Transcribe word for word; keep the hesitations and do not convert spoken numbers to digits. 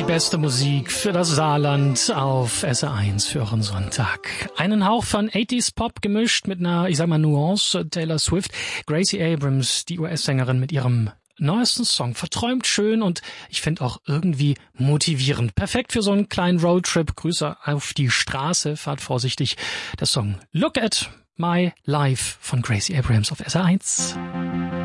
beste Musik für das Saarland auf S R eins für euren Sonntag. Einen Hauch von achtziger Pop gemischt mit einer, ich sag mal, Nuance. Taylor Swift, Gracie Abrams, die U S-Sängerin mit ihrem neuesten Song. Verträumt schön und ich finde auch irgendwie motivierend. Perfekt für so einen kleinen Roadtrip. Grüße auf die Straße, fahrt vorsichtig. Der Song Look at My Life von Gracie Abrams auf S R eins.